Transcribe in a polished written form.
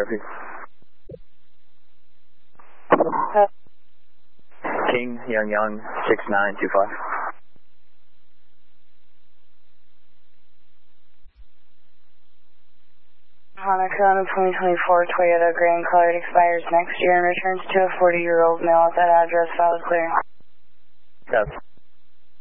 Cherokee. King, Young, 6925. Honda Corona 2024 Toyota Grand Colored expires next year and returns to a 40-year-old male at that address. File is clear. Yes.